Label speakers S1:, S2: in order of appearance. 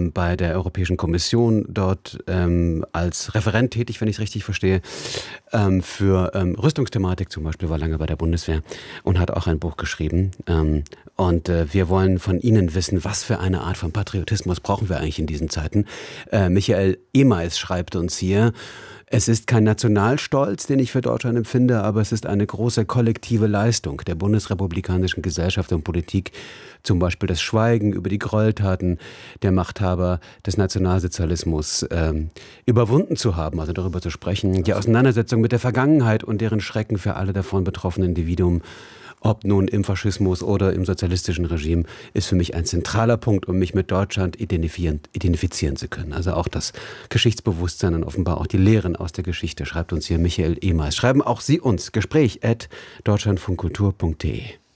S1: bei der Europäischen Kommission dort als Referent tätig, wenn ich es richtig verstehe, für Rüstungsthematik zum Beispiel, war lange bei der Bundeswehr und hat auch ein Buch geschrieben. Und wir wollen von Ihnen wissen, was für eine Art von Patriotismus brauchen wir eigentlich in diesen Zeiten. Michael Emeis schreibt uns hier: Es ist kein Nationalstolz, den ich für Deutschland empfinde, aber es ist eine große kollektive Leistung der bundesrepublikanischen Gesellschaft und Politik, zum Beispiel das Schweigen über die Gräueltaten der Machthaber des Nationalsozialismus überwunden zu haben, also darüber zu sprechen. Die Auseinandersetzung mit der Vergangenheit und deren Schrecken für alle davon betroffenen Individuen, ob nun im Faschismus oder im sozialistischen Regime, ist für mich ein zentraler Punkt, um mich mit Deutschland identifizieren zu können. Also auch das Geschichtsbewusstsein und offenbar auch die Lehren aus der Geschichte, schreibt uns hier Michael Emeis. Schreiben auch Sie uns, gespräch@deutschlandfunkkultur.de.